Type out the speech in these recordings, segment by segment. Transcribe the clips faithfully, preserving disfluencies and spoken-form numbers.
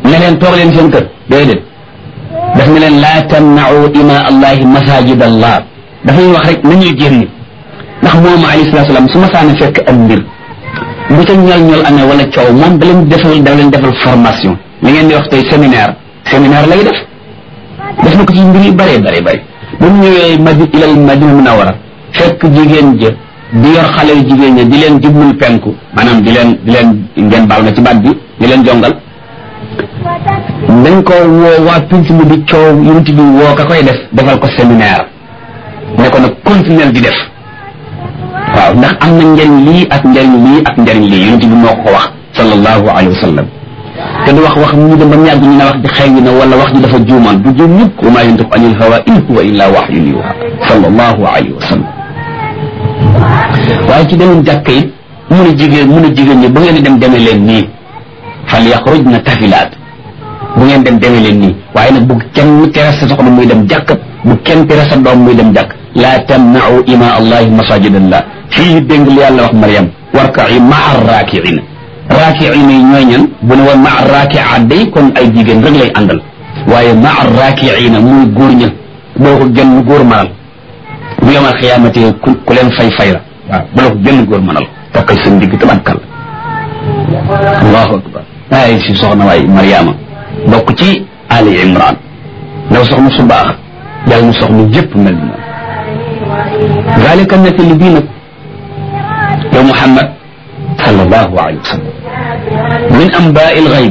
ne leen toog leen seen kër déedéet daf ne leen laa tamna'u ima allahi masajid allah dafay wax rek nañuy génn ndax moom alayhi salaatu salaam su ma saana fekk am mbir bu ca ñol ñol amee wala coow moom da leen defal da leen defal formation li ngeen di wax tey séminaire séminaire lay def def na ko ci mbir yu bëree bëri bëri bu mu ñëwee madi ilal madina munawara fekk jigéen jë di yor xale yu jigéen ñi di leen jublul penku maanaam di leen di leen ngeen baal na ci baat bi di leen jongal dañ ko woo waa pinc mi di coow yunti bi woo ka koy def defal ko séminaire ne ko nag continuer di def waaw ndax am na njariñ lii ak njariñ lii ak njariñ lii yunti bi moo ko wax sallallahu alayhi wa sallam te du wax wax ñu dem ba mu yàgg ñu ne wax ji xëy na wala wax ji dafa juumaan du juum ñëpp wa maa yantiqu anil hawa in huwa illa wahyun yuha sallallahu alayhi wa sallam waaye ci demoon jàkk yi mun a jigéen mun a jigéen ñi bu ngeen di dem demee leen nii fal yaxrujna tafilaat bu ngeen dem demee leen nii waaye nag bu kenn tere sa soxna muy dem jàkk bu kenn tere sa doom muy dem jàkk laa tamna'u ima allahi masajidallah fii dégg li yàlla wax Maryam warka'i ma'a raaki'in raaki'in yi ñooy ñan bu ne woon ma'a raaki'aat day kon ay jigéen rek lay àndal waaye ma'a raaki'in muy góor ña boo ko gën góor manal bu yomal xiyaamate ku ku leen fay fay la waaw bu la ko gën góor manal takkal seen digg tabatkal allahu akbar ay si soxna waay Mariama bokk ci Ali Imran ndaw soxna su baax yàlla mu soxna yëpp mel ni moom zalika nettali bii nag yow Muhammad sallallahu alayhi wa sallam min amba'il ghayb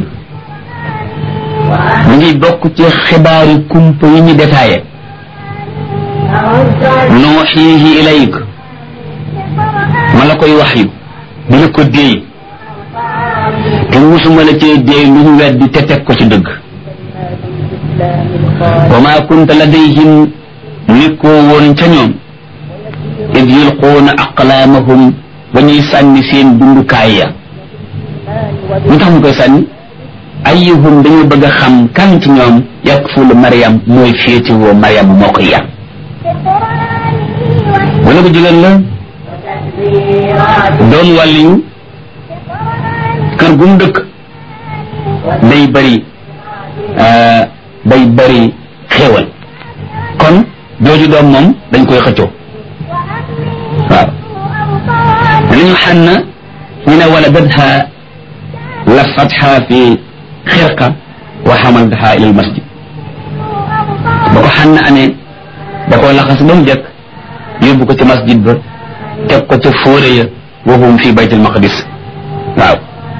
mu ngi bokk ci xibaari kumpa yi ñu détaillé nuuhihi ilayk ma la koy wax yu di la ko déey te musuma la cee déey lu ñu weddi te teg ko ci dëgg wa ma kunta ladayhim nekkoo woon ca ñoom id yulquuna aqlaamahum ba ñuy sànni seen dundukaay ya lu tax mu koy sànni ayyuhum dañoo bëgg a xam kan ci ñoom yakfulu Maryam mooy féetewoo Maryam moo koy yar wala ko jigéen la doon wàlliyu kër gu mu dëkk day bëri day bëri xéewal kon jooju doom moom dañ koy xëccoo waaw danañu xànn ñu ne wala badha lafatha fi xirqa wa xamaltaha ila al masjid ba ko xànn amee da koo laxas ba mu jëkk yóbbu ko ci masjid ba teg ko ca fóore ya wahum fi bayt al maqdis waaw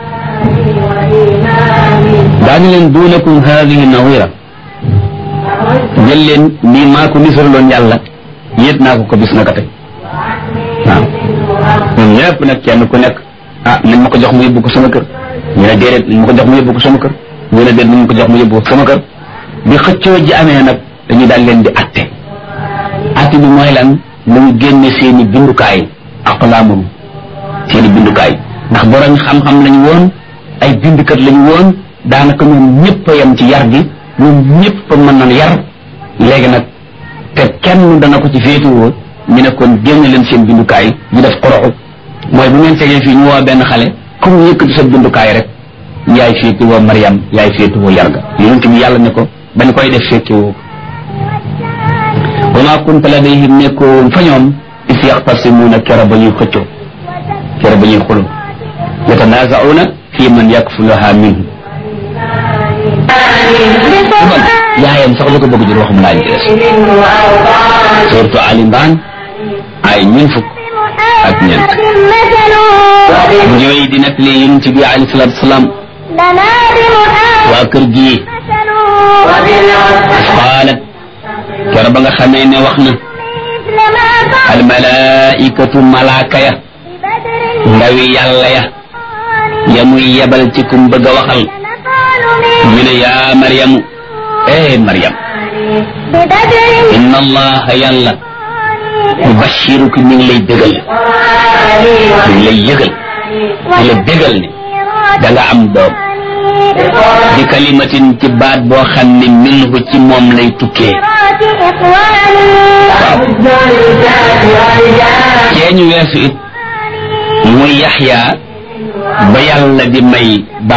daañu leen duunakum haadihi nawira jël leen nii maa ko nisaraloon yàlla yéet naa ko ko bis naka tey waaw ñun ñëpp nag kenn ku nekk ah nañ ma ko jox mu yóbbu ko sama kër ñu ne déedéet nañ ma ko jox mu yóbbu ko sama kër ñu ne déedéet nañ ma ko jox mu yóbbu ko sama kër bi xëccoo ji amee nag dañuy daal leen di atte atte bi mooy lan nañu génne seeni bindukaay aqlaamum seeni bindukaay ndax borom xam-xam lañu woon ay bindukat lañu woon daanaka ñoom ñëpp a yem ci yar gi ñoom ñëpp a mën na yar léegi nag te kenn dana ko ci féetuwoo ñu ne kon génne leen seen bindukaay ñu def xoroxu mooy bu ngeen tegee fii ñu woo benn xale comme yëkkati sa bindukaay rek yaay féetuwoo Maryam yaay féetuwoo yar ga yonent bi yàlla ne ko bañ koy def féetewoo wa maa kunta ladayhim nekkoon fa ñoom is yaxtasimuuna kera ba ñuy xëccoo kera ba ñuy xuloo yatanaazauna fi man yakfuluha minhu man yaayam sax lu ko bëgg jur waxum laañ ci des surtout Ali Imran ay ñun fukk ak ñeent bu ñëwee di nekk li yonent bi alayhi salaatu wasalaam waa kër gi qaalat kera ba nga xamee ne wax na al malaikatu malaaka ya ndawi yàlla ya ya muy yebal ci kum bëgg a waxal ñu ne yaa Maryamu eh Maryam inna allaha yàlla yubashiruki mi ngi lay bégal mi ngi lay yëgal di la bégal ne da nga am doom bi kalimatin ci baat boo xam ne minhu ci moom lay tukkee waaw cee ñu weesu it muy Yaxya ba yàlla di may